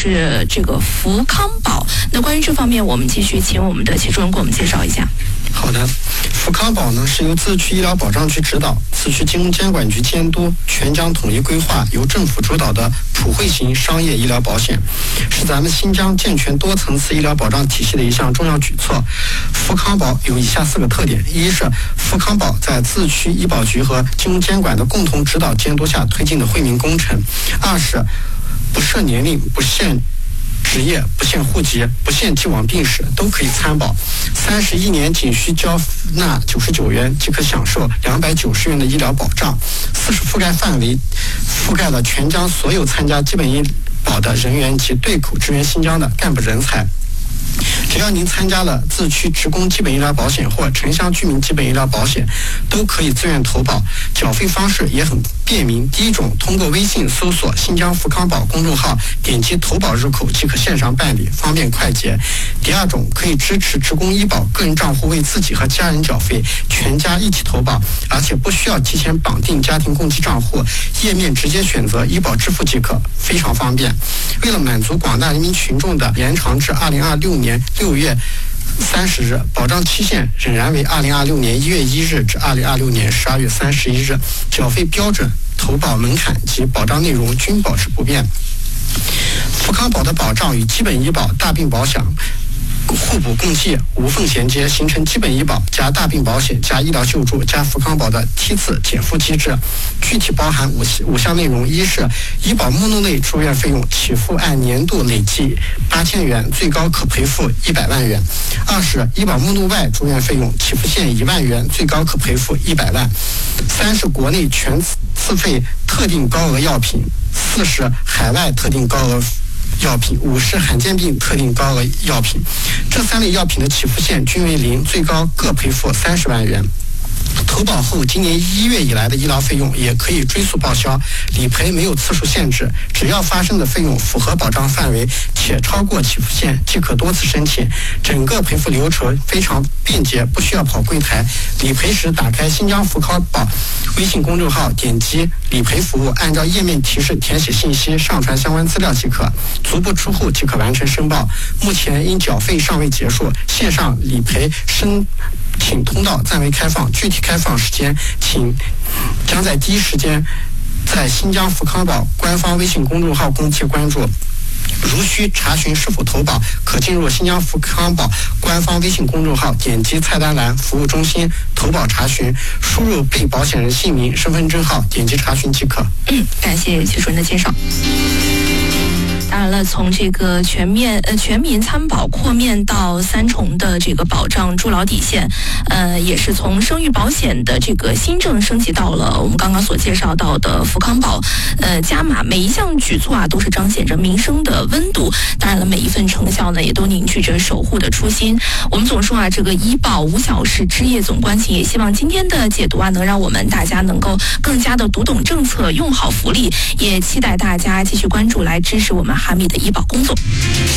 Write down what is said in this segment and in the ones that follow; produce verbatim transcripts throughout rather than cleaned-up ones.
就是这个福康宝。那关于这方面，我们继续请我们的齐主任给我们介绍一下。 好的，福康宝呢是由自区医疗保障局指导，自区金融监管局监督，全疆统一规划，由政府主导的普惠型商业医疗保险，是咱们新疆健全多层次医疗保障体系的一项重要举措。福康宝有以下四个特点：一是福康宝在自区医保局和金融监管的共同指导监督下推进的惠民工程；二是不设年龄，不限职业，不限户籍，不限既往病史，都可以参保。三十一年仅需交纳九十九元即可享受两百九十元的医疗保障。四是覆盖范围覆盖了全疆所有参加基本医保的人员及对口支援新疆的干部人才。只要您参加了自区职工基本医疗保险或城乡居民基本医疗保险，都可以自愿投保，缴费方式也很便民。第一种，通过微信搜索新疆福康宝公众号，点击投保入口即可线上办理，方便快捷。第二种，可以支持职工医保个人账户为自己和家人缴费，全家一起投保，而且不需要提前绑定家庭共济账户，页面直接选择医保支付即可，非常方便。为了满足广大人民群众的延长至二零二六年六月三十日，保障期限仍然为二零二六年一月一日至二零二六年十二月三十一日，缴费标准、投保门槛及保障内容均保持不变。福康宝的保障与基本医保、大病保险互补共济，无缝衔接，形成基本医保加大病保险加医疗救助加福康宝的梯次减负机制。具体包含五五项内容：一是医保目录内住院费用起付按年度累计八千元，最高可赔付一百万元；二是医保目录外住院费用起付线一万元，最高可赔付一百万；三是国内全自费特定高额药品；四是海外特定高额药品；五是罕见病特定高额药品。这三类药品的起付线均为零，最高各赔付三十万元。投保后今年一月以来的医疗费用也可以追溯报销，理赔没有次数限制，只要发生的费用符合保障范围且超过起付线即可多次申请。整个赔付流程非常便捷，不需要跑柜台。理赔时打开新疆福康宝微信公众号，点击理赔服务，按照页面提示填写信息，上传相关资料即可，足不出户即可完成申报。目前因缴费尚未结束，线上理赔申请通道暂未开放，具体开放时间请将在第一时间在新疆福康宝官方微信公众号公布关注。如需查询是否投保，可进入新疆福康宝官方微信公众号，点击菜单栏服务中心投保查询，输入被保险人姓名、身份证号，点击查询即可。 嗯，感谢齐主任的介绍。当然了，从这个全面呃全民参保扩面到三重的这个保障筑牢底线，呃，也是从生育保险的这个新政升级到了我们刚刚所介绍到的福康宝，呃，加码。每一项举措啊，都是彰显着民生的温度。当然了，每一份成效呢，也都凝聚着守护的初心。我们总说啊，这个医保无小事，枝叶总关情。也希望今天的解读啊，能让我们大家能够更加的读懂政策，用好福利。也期待大家继续关注，来支持我们哈密的医保工作。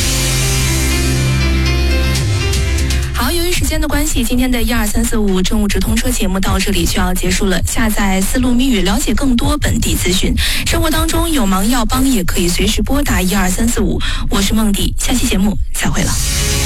好，由于时间的关系，今天的一二三四五政务直通车节目到这里就要结束了。下载丝路密语，了解更多本地资讯。生活当中有忙要帮，也可以随时拨打一二三四五。我是梦迪，下期节目再会了。